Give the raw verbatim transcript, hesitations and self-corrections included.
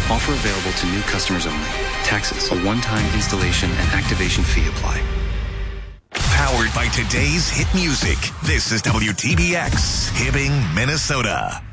Offer available to new customers only. Taxes, a one-time installation and activation fee apply. Powered by today's hit music. This is W T B X, Hibbing, Minnesota.